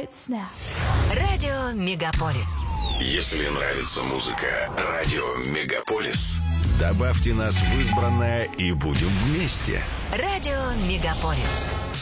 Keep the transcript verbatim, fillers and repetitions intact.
great snap. Радио Мегаполис. Если нравится музыка Радио Мегаполис, добавьте нас в избранное и будем вместе. Радио Мегаполис.